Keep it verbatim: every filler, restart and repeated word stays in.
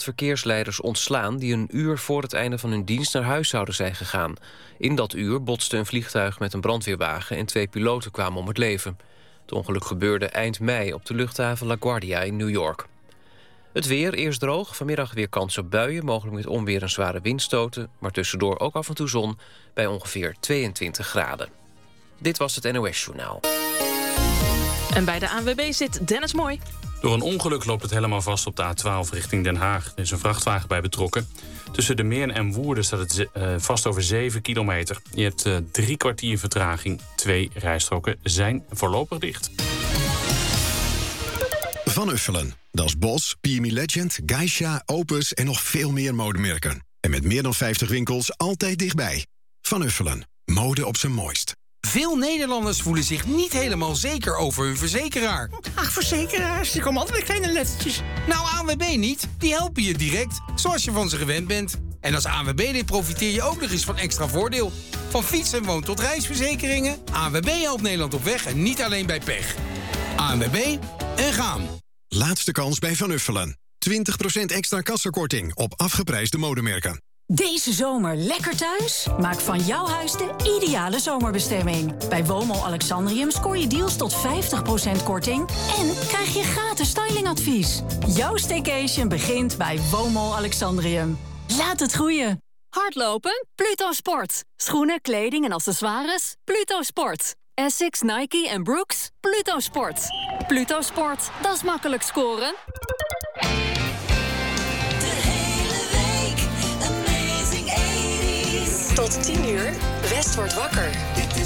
verkeersleiders ontslaan die een uur voor het einde van hun dienst naar huis zouden zijn gegaan. In dat uur botste een vliegtuig met een brandweerwagen en twee piloten kwamen om het leven. Het ongeluk gebeurde eind mei op de luchthaven LaGuardia in New York. Het weer, eerst droog, vanmiddag weer kans op buien, mogelijk met onweer en zware windstoten, maar tussendoor ook af en toe zon bij ongeveer tweeëntwintig graden. Dit was het N O S-journaal. En bij de A N W B zit Dennis Mooi. Door een ongeluk loopt het helemaal vast op de A twaalf richting Den Haag. Er is een vrachtwagen bij betrokken. Tussen de Meern en Woerden staat het uh, vast over zeven kilometer. Je hebt uh, drie kwartier vertraging. Twee rijstroken zijn voorlopig dicht. Van Uffelen. Dat is Bos, P M E Legend, Geisha, Opus en nog veel meer modemerken. En met meer dan vijftig winkels altijd dichtbij. Van Uffelen. Mode op zijn mooist. Veel Nederlanders voelen zich niet helemaal zeker over hun verzekeraar. Ach, verzekeraars, die komen altijd met kleine lettertjes. Nou, A N W B niet. Die helpen je direct, zoals je van ze gewend bent. En als A N W B-lid profiteer je ook nog eens van extra voordeel. Van fiets- en woon- tot reisverzekeringen. A N W B helpt Nederland op weg en niet alleen bij pech. A N W B en gaan. Laatste kans bij Van Uffelen. twintig procent extra kassakorting op afgeprijsde modemerken. Deze zomer lekker thuis? Maak van jouw huis de ideale zomerbestemming. Bij Womo Alexandrium scoor je deals tot vijftig procent korting en krijg je gratis stylingadvies. Jouw staycation begint bij Womo Alexandrium. Laat het groeien. Hardlopen? Pluto Sport. Schoenen, kleding en accessoires? Pluto Sport. Essex, Nike en Brooks? Pluto Sport. Pluto Sport, dat is makkelijk scoren. Tot tien uur, West wordt wakker.